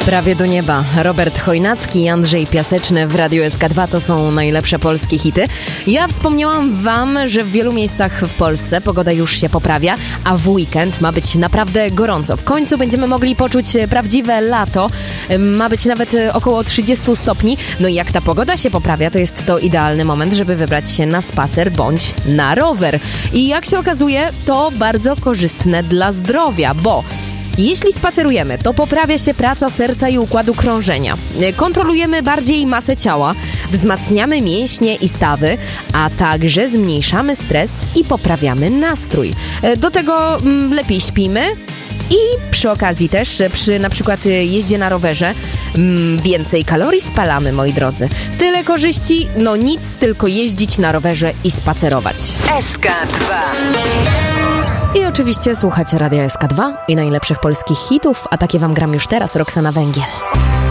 Prawie do nieba. Robert Chojnacki i Andrzej Piaseczny w Radiu SK2 to są najlepsze polskie hity. Ja wspomniałam wam, że w wielu miejscach w Polsce pogoda już się poprawia, a w weekend ma być naprawdę gorąco. W końcu będziemy mogli poczuć prawdziwe lato. Ma być nawet około 30 stopni. No i jak ta pogoda się poprawia, to jest to idealny moment, żeby wybrać się na spacer bądź na rower. I jak się okazuje, to bardzo korzystne dla zdrowia, bo jeśli spacerujemy, to poprawia się praca serca i układu krążenia. Kontrolujemy bardziej masę ciała, wzmacniamy mięśnie i stawy, a także zmniejszamy stres i poprawiamy nastrój. Do tego lepiej śpimy i przy okazji też przy na przykład jeździe na rowerze więcej kalorii spalamy, moi drodzy. Tyle korzyści, no nic, tylko jeździć na rowerze i spacerować. SK2. I oczywiście słuchacie Radia SK2 i najlepszych polskich hitów, a takie wam gram już teraz Roxana Węgiel.